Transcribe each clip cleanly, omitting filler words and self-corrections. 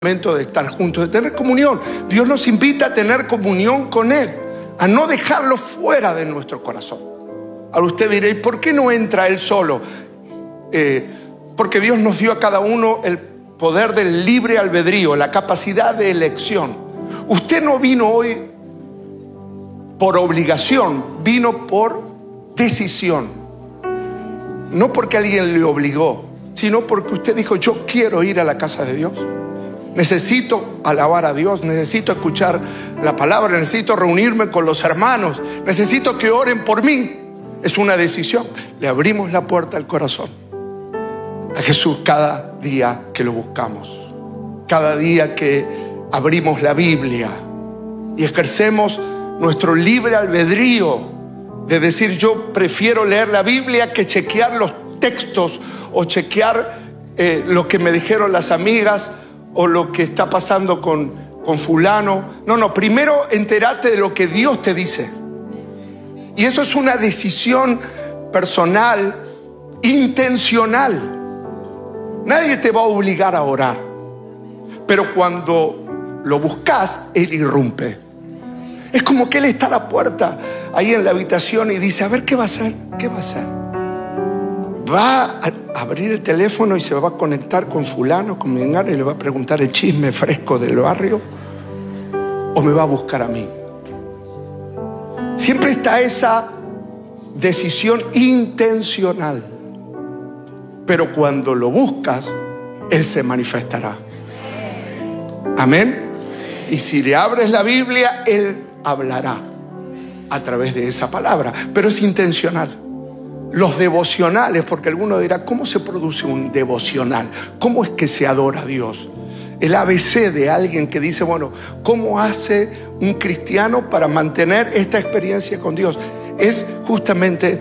momento de estar juntos, de tener comunión. Dios nos invita a tener comunión con Él, a no dejarlo fuera de nuestro corazón. Ahora usted dirá, ¿y por qué no entra Él solo? Porque Dios nos dio a cada uno el poder del libre albedrío, la capacidad de elección. Usted no vino hoy por obligación, vino por decisión. No porque alguien le obligó, sino porque usted dijo, yo quiero ir a la casa de Dios. Necesito alabar a Dios, necesito escuchar la palabra, necesito reunirme con los hermanos, necesito que oren por mí. Es una decisión. Le abrimos la puerta al corazón a Jesús cada día que lo buscamos, cada día que abrimos la Biblia y ejercemos nuestro libre albedrío de decir, yo prefiero leer la Biblia que chequear los textos o chequear lo que me dijeron las amigas o lo que está pasando con fulano. No, primero entérate de lo que Dios te dice. Y eso es una decisión personal, intencional. Nadie te va a obligar a orar, pero cuando lo buscas, Él irrumpe. Es como que Él está a la puerta, ahí en la habitación, y dice, a ver, ¿qué va a hacer? ¿Qué va a hacer? Va a abrir el teléfono y se va a conectar con fulano, con mengano, y le va a preguntar el chisme fresco del barrio, o me va a buscar a mí. Siempre está esa decisión intencional, pero cuando lo buscas, Él se manifestará. Amén. Y si le abres la Biblia, Él hablará a través de esa palabra, pero es intencional. Los devocionales, porque alguno dirá, ¿cómo se produce un devocional? ¿Cómo es que se adora a Dios? El ABC de alguien que dice, bueno, ¿cómo hace un cristiano para mantener esta experiencia con Dios? Es justamente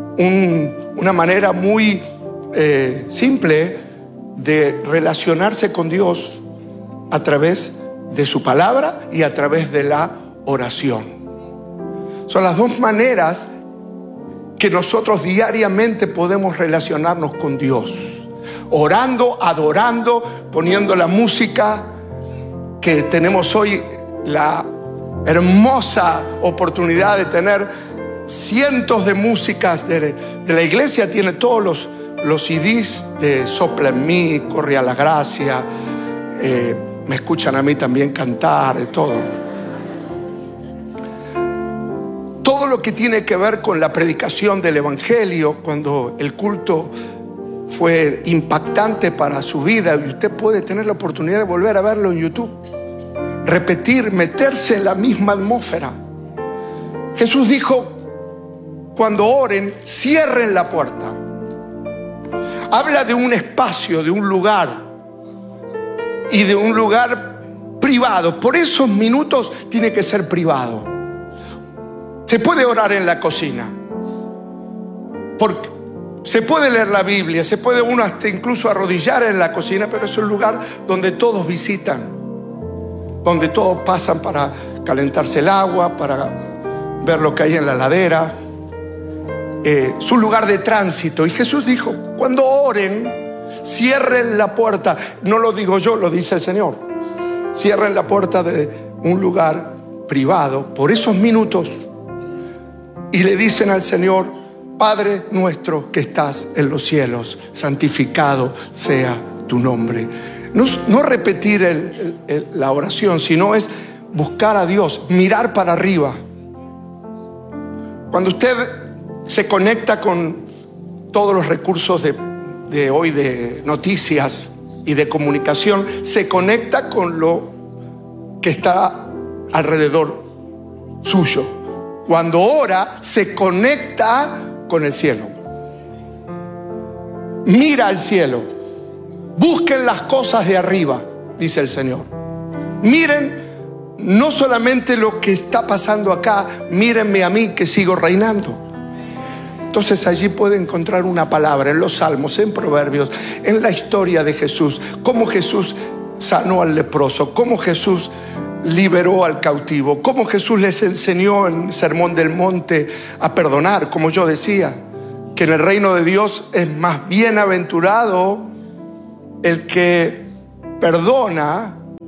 una manera muy simple de relacionarse con Dios a través de su palabra y a través de la oración. Son las dos maneras que nosotros diariamente podemos relacionarnos con Dios. Orando, adorando, poniendo la música que tenemos hoy, la hermosa oportunidad de tener cientos de músicas de la iglesia. Tiene todos los CDs de Sopla en mí, Corre a la Gracia, me escuchan a mí también cantar, de todo. Todo lo que tiene que ver con la predicación del evangelio, cuando el culto fue impactante para su vida, y usted puede tener la oportunidad de volver a verlo en YouTube, repetir, meterse en la misma atmósfera. Jesús dijo, cuando oren, cierren la puerta. Habla de un espacio, de un lugar, y de un lugar privado. Por esos minutos tiene que ser privado. Se puede orar en la cocina, porque se puede leer la Biblia, se puede uno hasta incluso arrodillar en la cocina, pero es un lugar donde todos visitan, donde todos pasan para calentarse el agua, para ver lo que hay en la heladera. Es un lugar de tránsito. Y Jesús dijo, cuando oren, cierren la puerta. No lo digo yo, lo dice el Señor. Cierren la puerta de un lugar privado por esos minutos y le dicen al Señor, Padre nuestro que estás en los cielos, santificado sea tu nombre. No repetir la oración, sino es buscar a Dios, mirar para arriba. Cuando usted se conecta con todos los recursos de hoy, de noticias y de comunicación, se conecta con lo que está alrededor suyo. Cuando ora, se conecta con el cielo. Mira al cielo. Busquen las cosas de arriba, dice el Señor. Miren no solamente lo que está pasando acá, mírenme a mí que sigo reinando. Entonces allí puede encontrar una palabra en los Salmos, en Proverbios, en la historia de Jesús, cómo Jesús sanó al leproso, cómo Jesús liberó al cautivo, cómo Jesús les enseñó en el Sermón del Monte a perdonar. Como yo decía, que en el reino de Dios es más bienaventurado el que perdona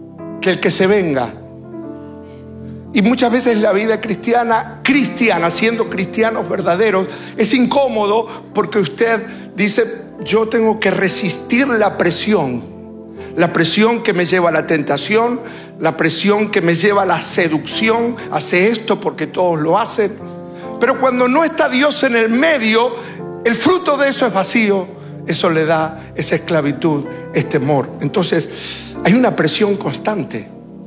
que el que se venga. Y muchas veces la vida cristiana, siendo cristianos verdaderos, es incómodo porque usted dice: yo tengo que resistir la presión que me lleva a la tentación, la presión que me lleva a la seducción. Hace esto porque todos lo hacen. Pero cuando no está Dios en el medio, el fruto de eso es vacío, es soledad, es esclavitud, es temor. Entonces hay una presión constante.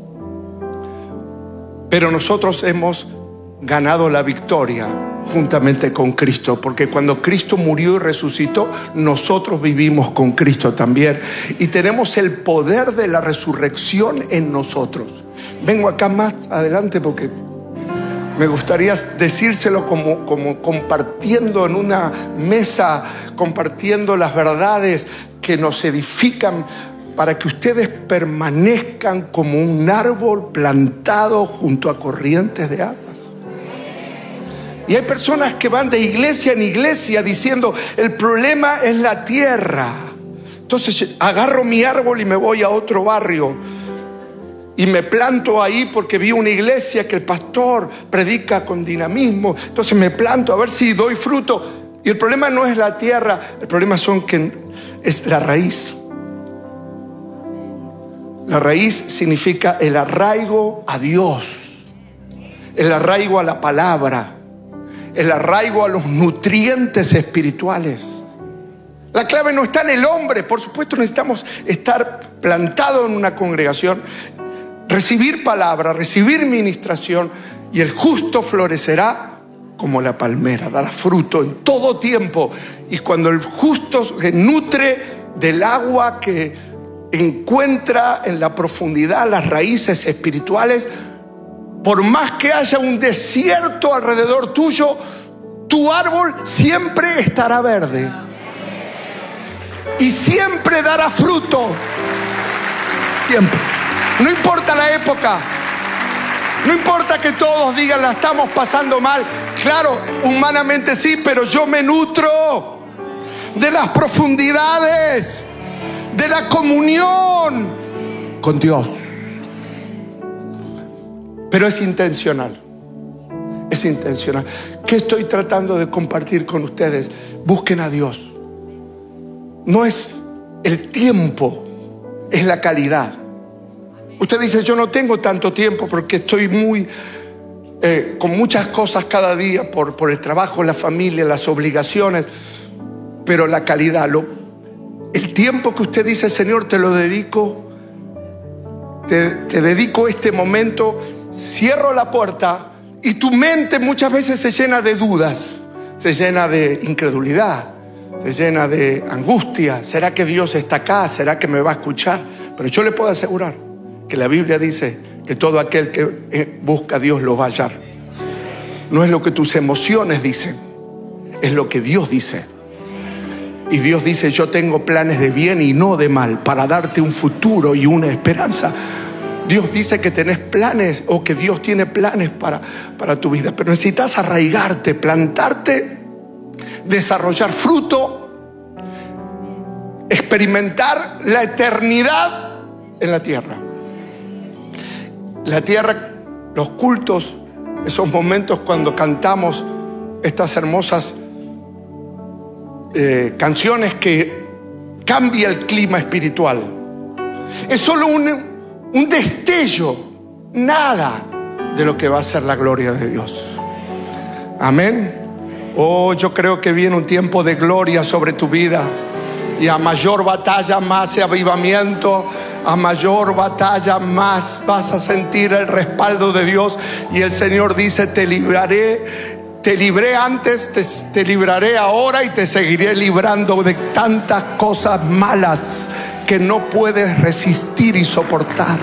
Pero nosotros hemos ganado la victoria juntamente con Cristo, porque cuando Cristo murió y resucitó, nosotros vivimos con Cristo también, y tenemos el poder de la resurrección en nosotros. Vengo acá más adelante porque me gustaría decírselo como compartiendo en una mesa, compartiendo las verdades que nos edifican, para que ustedes permanezcan como un árbol plantado junto a corrientes de aguas. Y hay personas que van de iglesia en iglesia diciendo: el problema es la tierra. Entonces agarro mi árbol y me voy a otro barrio y me planto ahí porque vi una iglesia que el pastor predica con dinamismo. Entonces me planto a ver si doy fruto. Y el problema no es la tierra, el problema es la raíz. La raíz significa el arraigo a Dios, el arraigo a la palabra, el arraigo a los nutrientes espirituales. La clave no está en el hombre. Por supuesto necesitamos estar plantados en una congregación, recibir palabra, recibir ministración, y el justo florecerá como la palmera, dará fruto en todo tiempo. Y cuando el justo se nutre del agua que encuentra en la profundidad las raíces espirituales, por más que haya un desierto alrededor tuyo, tu árbol siempre estará verde y siempre dará fruto. Siempre. No importa la época, no importa que todos digan: la estamos pasando mal. Claro, humanamente sí, pero yo me nutro de las profundidades, de la comunión con Dios. Pero es intencional. Es intencional. ¿Qué estoy tratando de compartir con ustedes? Busquen a Dios. No es el tiempo, es la calidad. Usted dice: yo no tengo tanto tiempo porque estoy con muchas cosas cada día por el trabajo, la familia, las obligaciones. Pero la calidad, el tiempo que usted dice: Señor, te lo dedico, te dedico este momento, cierro la puerta, y tu mente muchas veces se llena de dudas, se llena de incredulidad, se llena de angustia. ¿Será que Dios está acá? ¿Será que me va a escuchar? Pero yo le puedo asegurar que la Biblia dice que todo aquel que busca a Dios lo va a hallar. No es lo que tus emociones dicen, es lo que Dios dice. Y Dios dice: yo tengo planes de bien y no de mal, para darte un futuro y una esperanza. Dios dice que tenés planes, o que Dios tiene planes para tu vida. Pero necesitas arraigarte, plantarte, desarrollar fruto, experimentar la eternidad en la tierra. La tierra, los cultos, esos momentos cuando cantamos estas hermosas canciones que cambia el clima espiritual, es solo un destello, nada de lo que va a ser la gloria de Dios. Amén. Yo creo que viene un tiempo de gloria sobre tu vida, y a mayor batalla más avivamiento, a mayor batalla más vas a sentir el respaldo de Dios. Y el Señor dice: te libré antes, te libraré ahora, y te seguiré librando de tantas cosas malas que no puedes resistir y soportar.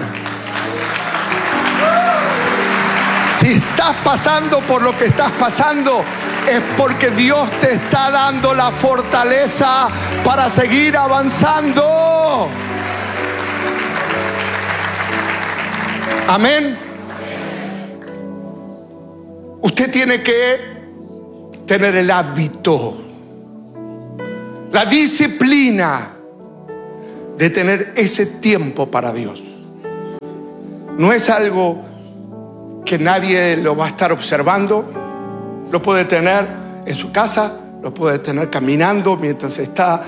Si estás pasando por lo que estás pasando, es porque Dios te está dando la fortaleza para seguir avanzando. Amén. Usted tiene que tener el hábito, la disciplina de tener ese tiempo para Dios. No es algo que nadie lo va a estar observando. Lo puede tener en su casa, lo puede tener caminando mientras está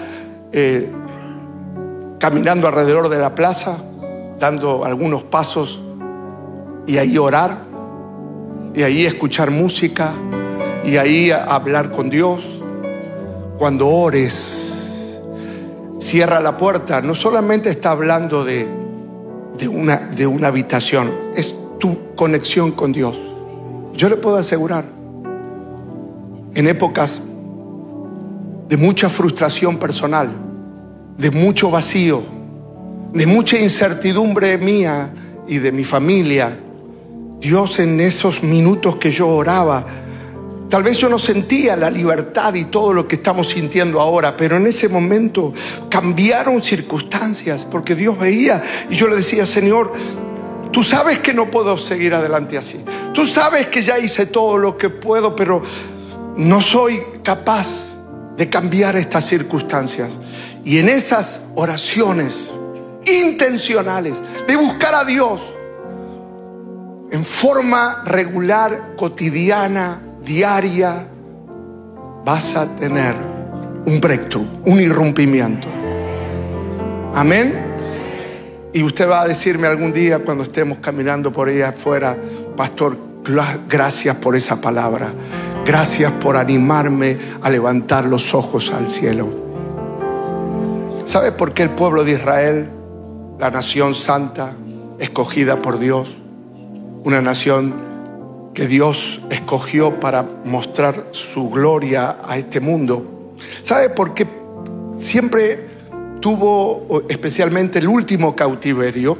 caminando alrededor de la plaza, dando algunos pasos, y ahí orar, y ahí escuchar música, y ahí hablar con Dios. Cuando ores, cierra la puerta. No solamente está hablando de una habitación, es tu conexión con Dios. Yo le puedo asegurar, en épocas de mucha frustración personal, de mucho vacío, de mucha incertidumbre mía y de mi familia, Dios, en esos minutos que yo oraba, tal vez yo no sentía la libertad y todo lo que estamos sintiendo ahora, pero en ese momento cambiaron circunstancias, porque Dios veía, y yo le decía: Señor, tú sabes que no puedo seguir adelante así. Tú sabes que ya hice todo lo que puedo, pero no soy capaz de cambiar estas circunstancias. Y en esas oraciones intencionales de buscar a Dios en forma regular, cotidiana, diaria, vas a tener un breakthrough, un irrumpimiento. Amén. Y usted va a decirme algún día, cuando estemos caminando por ahí afuera: pastor, gracias por esa palabra. Gracias por animarme a levantar los ojos al cielo. ¿Sabe por qué el pueblo de Israel, la nación santa, escogida por Dios, una nación que Dios escogió para mostrar su gloria a este mundo? ¿Sabe por qué siempre tuvo, especialmente el último cautiverio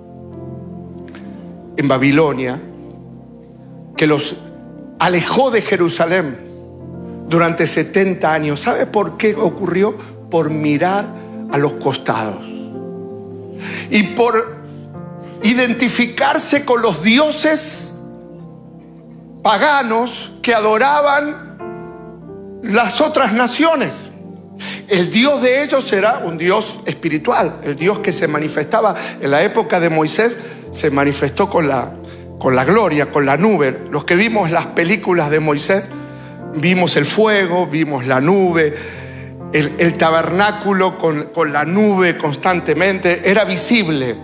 en Babilonia, que los alejó de Jerusalén durante 70 años? ¿Sabe por qué ocurrió? Por mirar a los costados y por identificarse con los dioses paganos que adoraban las otras naciones. El Dios de ellos era un Dios espiritual. El Dios que se manifestaba en la época de Moisés se manifestó con la gloria, con la nube. Los que vimos las películas de Moisés, vimos el fuego, vimos la nube, el tabernáculo con la nube constantemente, era visible.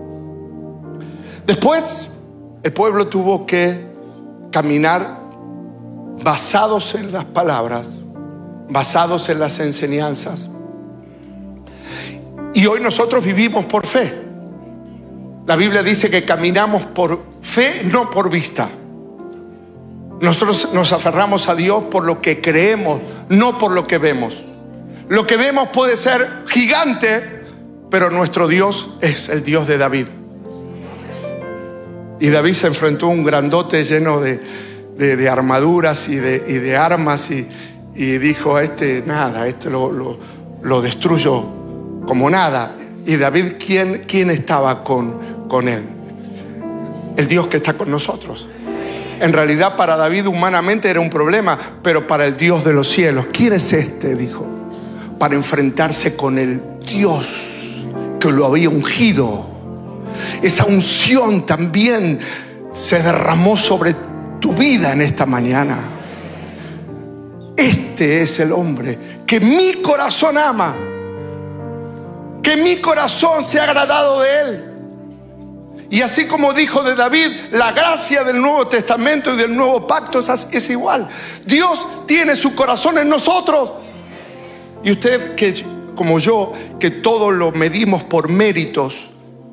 Después el pueblo tuvo que caminar basados en las palabras, basados en las enseñanzas. Y hoy nosotros vivimos por fe. La Biblia dice que caminamos por fe, no por vista. Nosotros nos aferramos a Dios por lo que creemos, no por lo que vemos. Lo que vemos puede ser gigante, pero nuestro Dios es el Dios de David. Y David se enfrentó a un grandote lleno de armaduras y de armas, y dijo: nada, lo destruyo como nada. Y David, ¿quién estaba con él? El Dios que está con nosotros. En realidad, para David humanamente era un problema, pero para el Dios de los cielos, ¿quién es este?, dijo, para enfrentarse con el Dios que lo había ungido. Esa unción también se derramó sobre tu vida en esta mañana. Este es el hombre que mi corazón ama, que mi corazón se ha agradado de él. Y así como dijo de David, la gracia del Nuevo Testamento y del Nuevo Pacto es igual. Dios tiene su corazón en nosotros. Y usted, que como yo, que todo lo medimos por méritos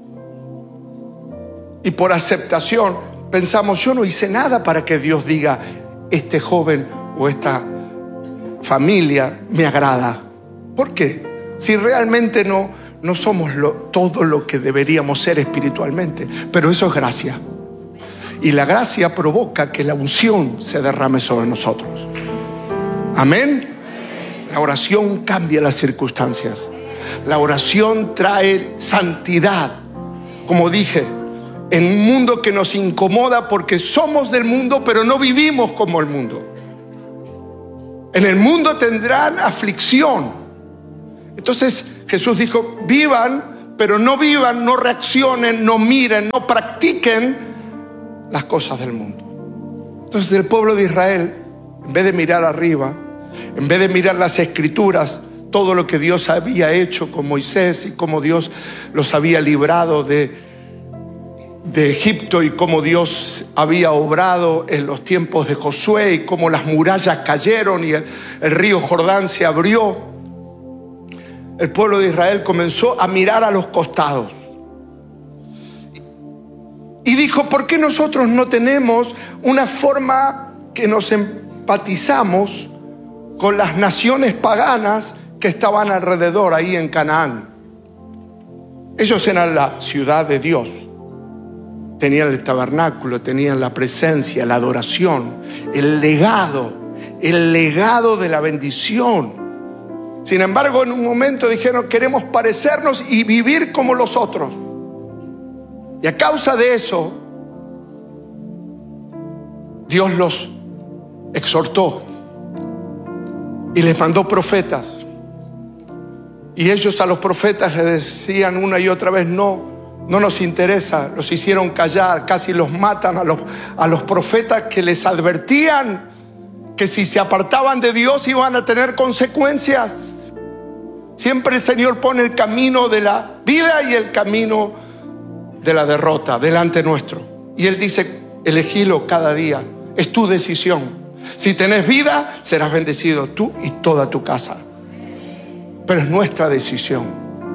y por aceptación, pensamos: yo no hice nada para que Dios diga: este joven o esta familia me agrada. ¿Por qué? Si realmente no somos todo lo que deberíamos ser espiritualmente. Pero eso es gracia. Y la gracia provoca que la unción se derrame sobre nosotros. Amén. La oración cambia las circunstancias. La oración trae santidad. Como dije, en un mundo que nos incomoda porque somos del mundo, pero no vivimos como el mundo. En el mundo tendrán aflicción. Entonces Jesús dijo: vivan pero no vivan, no reaccionen, no miren, no practiquen las cosas del mundo. Entonces el pueblo de Israel, en vez de mirar arriba, en vez de mirar las escrituras, todo lo que Dios había hecho con Moisés y cómo Dios los había librado de Egipto y cómo Dios había obrado en los tiempos de Josué y cómo las murallas cayeron y el río Jordán se abrió, el pueblo de Israel comenzó a mirar a los costados y dijo: ¿por qué nosotros no tenemos una forma que nos empatizamos con las naciones paganas que estaban alrededor ahí en Canaán? Ellos eran la ciudad de Dios, tenían el tabernáculo, tenían la presencia, la adoración, el legado de la bendición. Sin embargo, en un momento dijeron: queremos parecernos y vivir como los otros. Y a causa de eso, Dios los exhortó y les mandó profetas. Y ellos a los profetas les decían una y otra vez: no nos interesa. Los hicieron callar, casi los matan a los profetas que les advertían que si se apartaban de Dios iban a tener consecuencias. Siempre el Señor pone el camino de la vida y el camino de la derrota delante nuestro. Y Él dice: elegilo cada día, es tu decisión. Si tenés vida, serás bendecido tú y toda tu casa. Pero es nuestra decisión.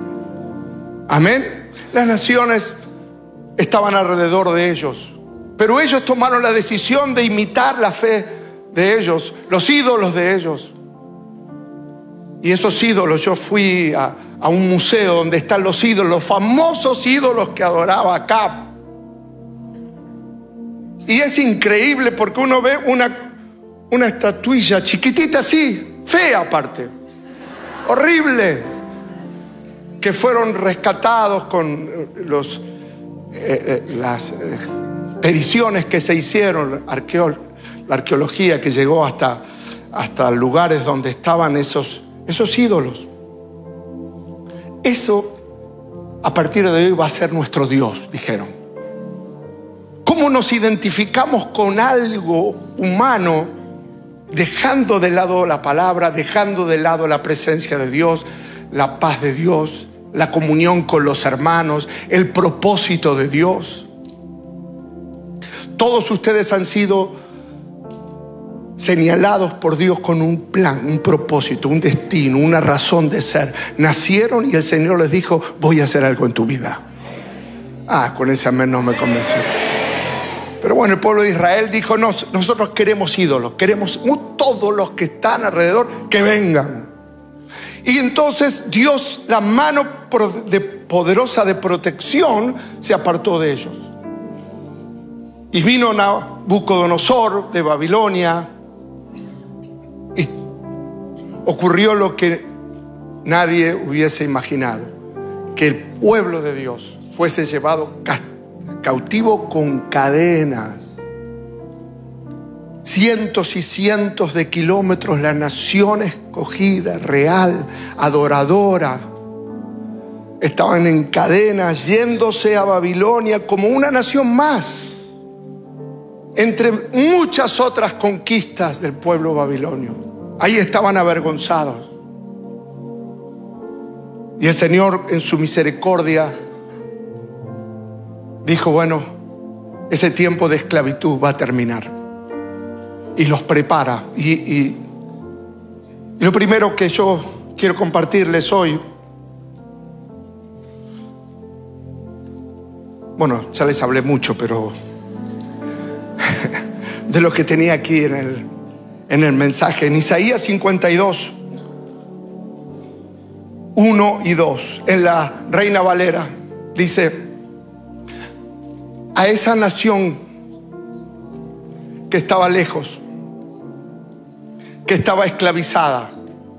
Amén. Las naciones estaban alrededor de ellos, pero ellos tomaron la decisión de imitar la fe de ellos, los ídolos de ellos. Y esos ídolos, yo fui a un museo donde están los ídolos, los famosos ídolos que adoraba Acab. Y es increíble porque uno ve una estatuilla chiquitita así, fea aparte, horrible, que fueron rescatados con las periciones que se hicieron, la arqueología que llegó hasta lugares donde estaban esos ídolos. Eso a partir de hoy va a ser nuestro Dios, dijeron. ¿Cómo nos identificamos con algo humano, dejando de lado la palabra, dejando de lado la presencia de Dios, la paz de Dios, la comunión con los hermanos, el propósito de Dios? Todos ustedes han sido señalados por Dios con un plan, un propósito, un destino, una razón de ser. Nacieron y el Señor les dijo: voy a hacer algo en tu vida. Con ese amén no me convenció. Pero bueno, el pueblo de Israel dijo: no, nosotros queremos ídolos, queremos todos los que están alrededor que vengan. Y entonces Dios, la mano poderosa de protección, se apartó de ellos. Y vino Nabucodonosor de Babilonia. Y ocurrió lo que nadie hubiese imaginado: que el pueblo de Dios fuese llevado cautivo con cadenas. Cientos y cientos de kilómetros, la nación escogida, real, adoradora, estaban en cadenas, yéndose a Babilonia como una nación más, entre muchas otras conquistas del pueblo babilonio. Ahí estaban avergonzados. Y el Señor, en su misericordia, dijo: bueno, ese tiempo de esclavitud va a terminar. Y los prepara. Y lo primero que yo quiero compartirles hoy, bueno, ya les hablé mucho, pero de lo que tenía aquí en el mensaje, en Isaías 52, 1 y 2, en la Reina Valera, dice: a esa nación que estaba lejos, que estaba esclavizada,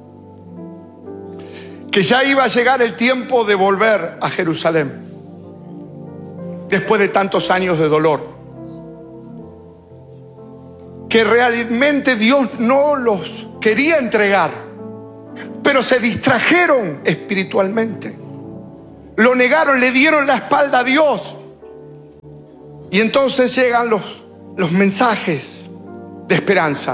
que ya iba a llegar el tiempo de volver a Jerusalén después de tantos años de dolor, que realmente Dios no los quería entregar, pero se distrajeron espiritualmente, lo negaron, le dieron la espalda a Dios. Y entonces llegan los mensajes de esperanza.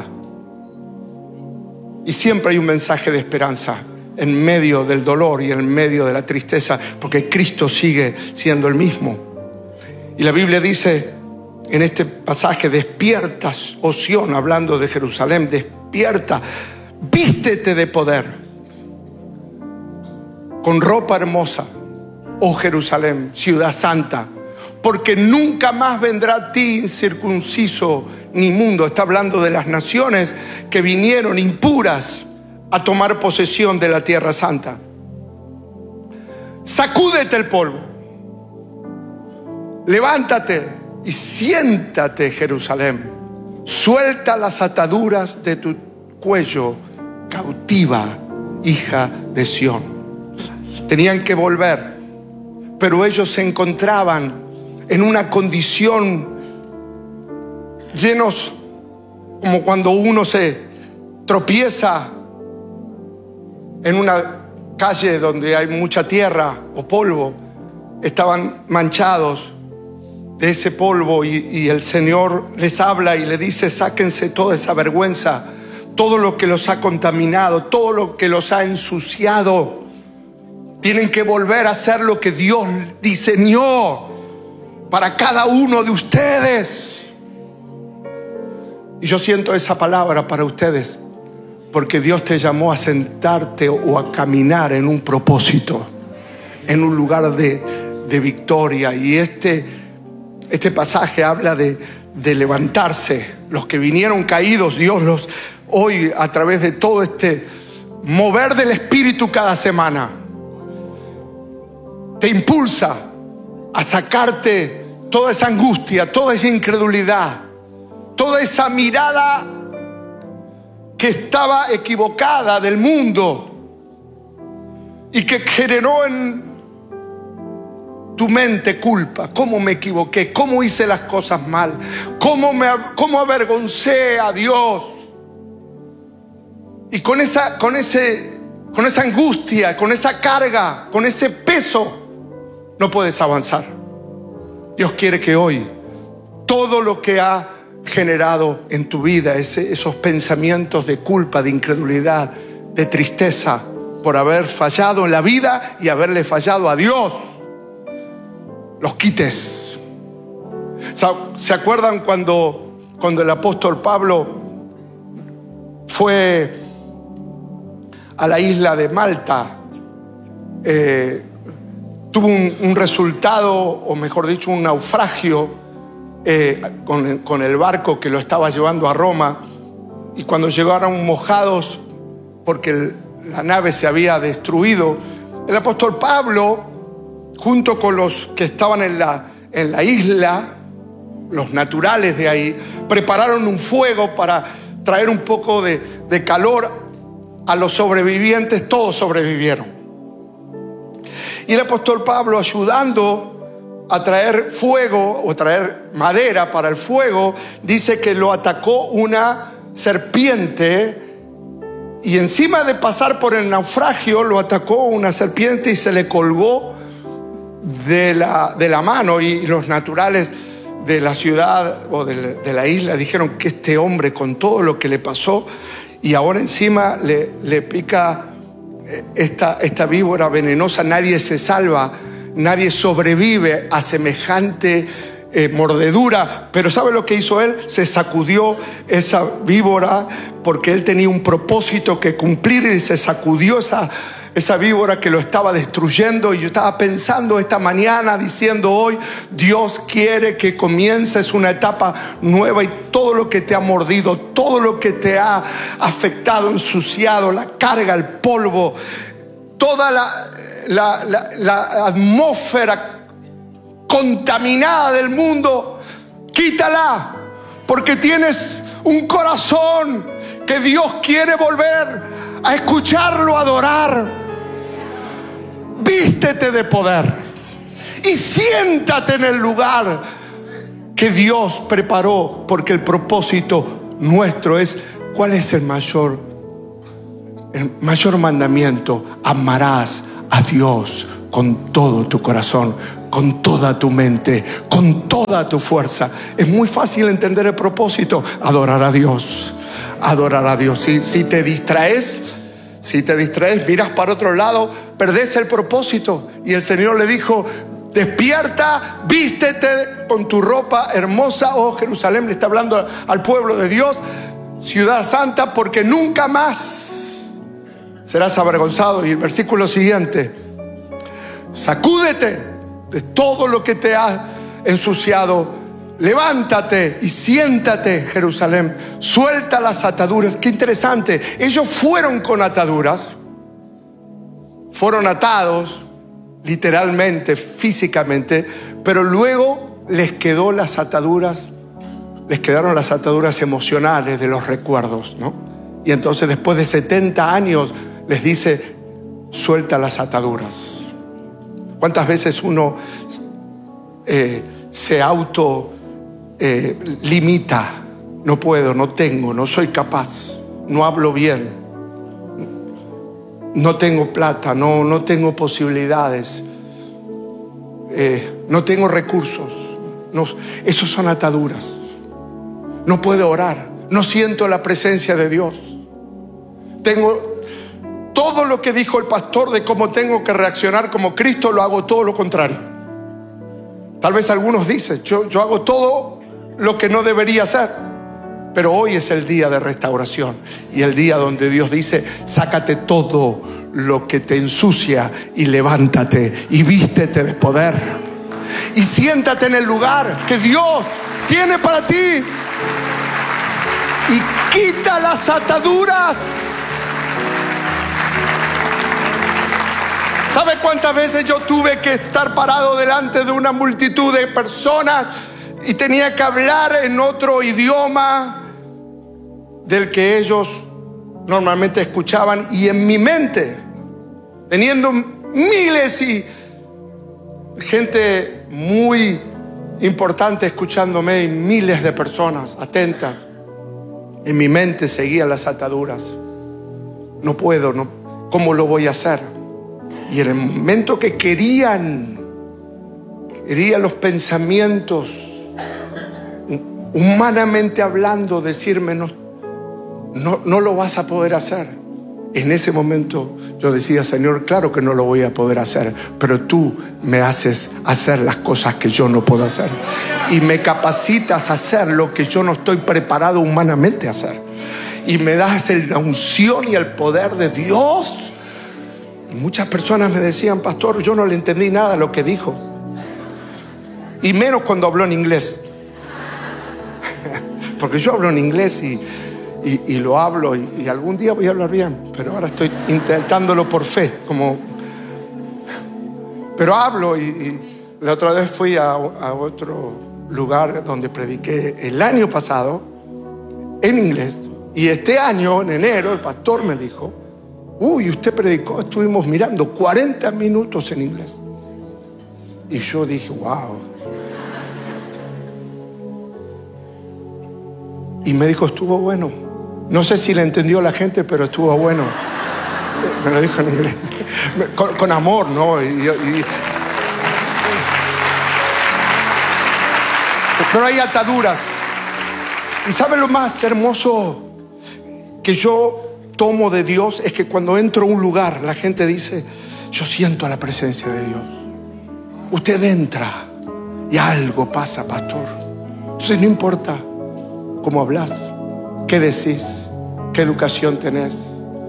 Y siempre hay un mensaje de esperanza en medio del dolor y en medio de la tristeza, porque Cristo sigue siendo el mismo. Y la Biblia dice en este pasaje: despierta, oh Sión, hablando de Jerusalén, despierta, vístete de poder, con ropa hermosa, oh Jerusalén, ciudad santa, porque nunca más vendrá a ti incircunciso ni inmundo. Está hablando de las naciones que vinieron impuras a tomar posesión de la tierra santa. Sacúdete el polvo, levántate y siéntate, Jerusalén. Suelta las ataduras de tu cuello, cautiva, hija de Sión. Tenían que volver, pero ellos se encontraban en una condición llenos, como cuando uno se tropieza en una calle donde hay mucha tierra o polvo. Estaban manchados de ese polvo y el Señor les habla y le dice: sáquense toda esa vergüenza, todo lo que los ha contaminado, todo lo que los ha ensuciado. Tienen que volver a hacer lo que Dios diseñó para cada uno de ustedes. Y yo siento esa palabra para ustedes, porque Dios te llamó a sentarte o a caminar en un propósito, en un lugar de victoria. Y este pasaje habla de levantarse. Los que vinieron caídos, Dios hoy, a través de todo este mover del Espíritu cada semana, te impulsa a sacarte toda esa angustia, toda esa incredulidad, toda esa mirada que estaba equivocada del mundo y que generó en tu mente culpa. ¿Cómo me equivoqué? ¿Cómo hice las cosas mal? ¿Cómo avergoncé a Dios? Y con esa angustia, con esa carga, con ese peso, no puedes avanzar. Dios quiere que hoy todo lo que ha generado en tu vida, esos pensamientos de culpa, de incredulidad, de tristeza por haber fallado en la vida y haberle fallado a Dios, los quites. ¿Se acuerdan cuando el apóstol Pablo fue a la isla de Malta? Tuvo un resultado, o mejor dicho, un naufragio con el barco que lo estaba llevando a Roma. Y cuando llegaron mojados porque la nave se había destruido, el apóstol Pablo, junto con los que estaban en la isla, los naturales de ahí, prepararon un fuego para traer un poco de calor a los sobrevivientes. Todos sobrevivieron. Y el apóstol Pablo, ayudando a traer fuego o traer madera para el fuego, dice que lo atacó una serpiente, y encima de pasar por el naufragio lo atacó una serpiente y se le colgó de la mano. Y los naturales de la ciudad o de la isla dijeron que este hombre, con todo lo que le pasó, y ahora encima le pica esta víbora venenosa, nadie se salva, nadie sobrevive a semejante mordedura. Pero ¿sabe lo que hizo él? Se sacudió esa víbora, porque él tenía un propósito que cumplir, y se sacudió esa víbora que lo estaba destruyendo. Y yo estaba pensando esta mañana, diciendo: hoy Dios quiere que comiences una etapa nueva, y todo lo que te ha mordido, todo lo que te ha afectado, ensuciado, la carga, el polvo, toda la atmósfera contaminada del mundo, quítala, porque tienes un corazón que Dios quiere volver a escucharlo, a adorar. Vístete de poder y siéntate en el lugar que Dios preparó, porque el propósito nuestro es: ¿cuál es el mayor mandamiento? Amarás a Dios con todo tu corazón, con toda tu mente, con toda tu fuerza. Es muy fácil entender el propósito: adorar a Dios. Adorar a Dios. Si te distraes, miras para otro lado, perdés el propósito. Y el Señor le dijo: despierta, vístete con tu ropa hermosa, oh Jerusalén. Le está hablando al pueblo de Dios, ciudad santa, porque nunca más serás avergonzado. Y el versículo siguiente: sacúdete de todo lo que te ha ensuciado. Levántate y siéntate, Jerusalén. Suelta las ataduras. Qué interesante. Ellos fueron con ataduras. Fueron atados, literalmente, físicamente. Pero luego les quedaron las ataduras emocionales de los recuerdos, ¿no? Y entonces, después de 70 años, les dice: suelta las ataduras. ¿Cuántas veces uno se auto limita? No puedo, no tengo, no soy capaz, no hablo bien, no tengo plata, no tengo posibilidades, no tengo recursos. Esos son ataduras. No puedo orar, no siento la presencia de Dios. Tengo todo lo que dijo el pastor de cómo tengo que reaccionar como Cristo, lo hago todo lo contrario. Tal vez algunos dicen: yo hago todo lo que no debería hacer. Pero hoy es el día de restauración y el día donde Dios dice: sácate todo lo que te ensucia y levántate y vístete de poder y siéntate en el lugar que Dios tiene para ti y quita las ataduras. ¿Sabe cuántas veces yo tuve que estar parado delante de una multitud de personas y tenía que hablar en otro idioma del que ellos normalmente escuchaban? Y en mi mente, teniendo miles y gente muy importante escuchándome y miles de personas atentas, en mi mente seguían las ataduras. No puedo, ¿cómo lo voy a hacer? Y en el momento que querían los pensamientos, humanamente hablando, decirme: no lo vas a poder hacer. En ese momento yo decía: Señor, claro que no lo voy a poder hacer, pero tú me haces hacer las cosas que yo no puedo hacer y me capacitas a hacer lo que yo no estoy preparado humanamente a hacer, y me das la unción y el poder de Dios. Y muchas personas me decían: pastor, yo no le entendí nada a lo que dijo, y menos cuando habló en inglés. Porque yo hablo en inglés y lo hablo y algún día voy a hablar bien, pero ahora estoy intentándolo por fe, pero hablo. Y la otra vez fui a otro lugar donde prediqué el año pasado en inglés, y este año en enero el pastor me dijo: uy, usted predicó, estuvimos mirando 40 minutos en inglés. Y yo dije: wow. Y me dijo: estuvo bueno. No sé si le entendió la gente, pero estuvo bueno. Me lo dijo en inglés, con amor, ¿no? Pero hay ataduras. ¿Y sabe lo más hermoso que yo tomo de Dios? Es que cuando entro a un lugar, la gente dice: yo siento la presencia de Dios. Usted entra y algo pasa, pastor. Entonces no importa cómo hablas, qué decís, qué educación tenés,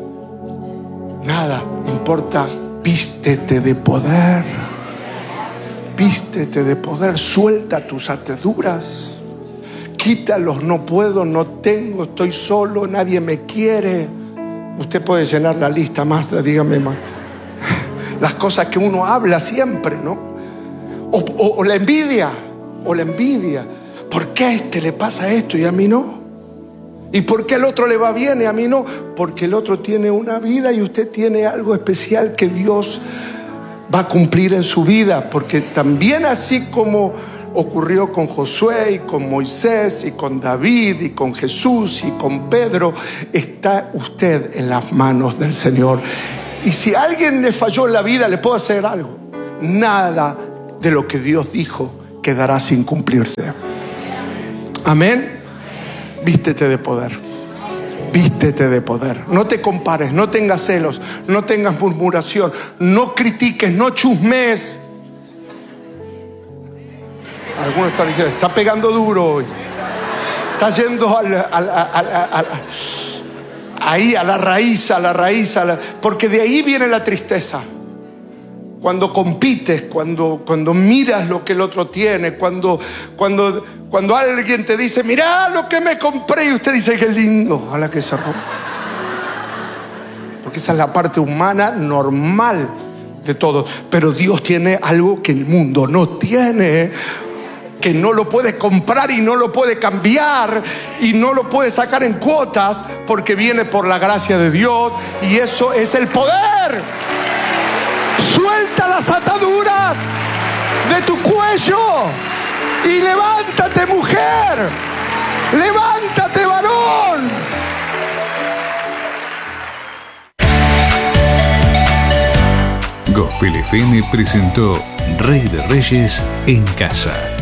nada importa. Vístete de poder. Vístete de poder. Suelta tus ataduras. Quítalos: no puedo, no tengo, estoy solo, nadie me quiere. Usted puede llenar la lista más, dígame más. Las cosas que uno habla siempre, ¿no? O la envidia. ¿Por qué a este le pasa esto y a mí no? ¿Y por qué al otro le va bien y a mí no? Porque el otro tiene una vida y usted tiene algo especial que Dios va a cumplir en su vida. Porque también, así como ocurrió con Josué y con Moisés y con David y con Jesús y con Pedro, está usted en las manos del Señor. Y si a alguien le falló en la vida, le puedo hacer algo. nada de lo que Dios dijo quedará sin cumplirse. Amén. Vístete de poder. Vístete de poder. No te compares, no tengas celos, no tengas murmuración, no critiques, no chusmes. Algunos están diciendo, está pegando duro hoy. Está yendo ahí a la raíz, porque de ahí viene la tristeza. Cuando compites, cuando miras lo que el otro tiene, cuando alguien te dice, mirá lo que me compré, y usted dice, qué lindo, ojalá que se rompa. Porque esa es la parte humana normal de todo. Pero Dios tiene algo que el mundo no tiene, que no lo puede comprar y no lo puede cambiar y no lo puede sacar en cuotas, porque viene por la gracia de Dios, y eso es el poder. Suelta las ataduras de tu cuello y levántate, mujer. Levántate, varón. Gospel FM presentó Rey de Reyes en Casa.